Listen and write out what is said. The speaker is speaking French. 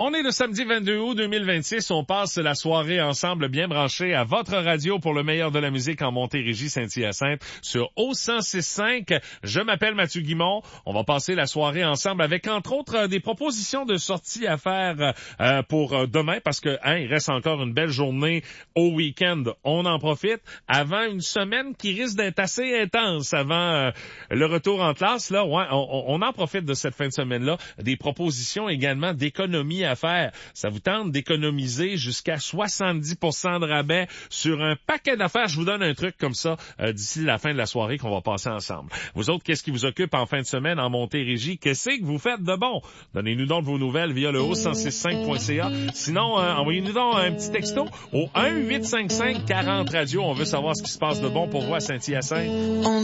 On est le samedi 22 août 2026. On passe la soirée ensemble bien branchés à votre radio pour le meilleur de la musique en Montérégie, Saint-Hyacinthe sur O106.5. Je m'appelle Mathieu Guimond. On va passer la soirée ensemble avec, entre autres, des propositions de sortie à faire pour demain parce que il reste encore une belle journée au week-end. On en profite avant une semaine qui risque d'être assez intense avant le retour en classe. Là, ouais, on en profite de cette fin de semaine-là. Des propositions également d'économie à faire. Ça vous tente d'économiser jusqu'à 70% de rabais sur un paquet d'affaires. Je vous donne un truc comme ça d'ici la fin de la soirée qu'on va passer ensemble. Vous autres, qu'est-ce qui vous occupe en fin de semaine en Montérégie? Qu'est-ce que vous faites de bon? Donnez-nous donc vos nouvelles via le O1065.ca. Sinon, envoyez-nous donc un petit texto au 1-855-40-radio. On veut savoir ce qui se passe de bon pour vous à Saint-Hyacinthe.